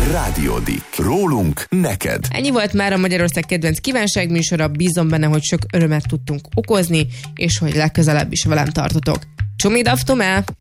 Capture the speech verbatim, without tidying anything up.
Rádiódik. Rólunk neked. Ennyi volt már a Magyarország kedvenc kívánságműsora, bízom benne, hogy sok örömet tudtunk okozni, és hogy legközelebb is velem tartotok. Csomid aftomá!